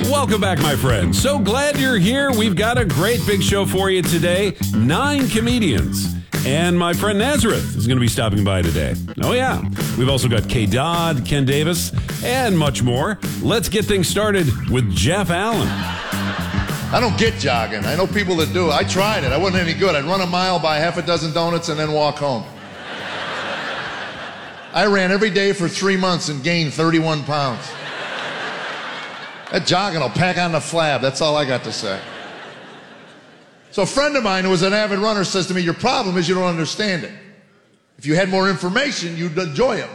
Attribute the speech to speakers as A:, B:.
A: Welcome back, my friends. So glad you're here. We've got a great big show for you today. 9 comedians. And my friend Nazareth is going to be stopping by today. Oh, yeah. We've also got Kay Dodd, Ken Davis, and much more. Let's get things started with Jeff Allen.
B: I don't get jogging. I know people that do. I tried it. I wasn't any good. I'd run a mile, buy half a dozen donuts, and then walk home. I ran every day for 3 months and gained 31 pounds. That jogging will pack on the flab. That's all I got to say. So a friend of mine who was an avid runner says to me, your problem is you don't understand it. If you had more information, you'd enjoy it.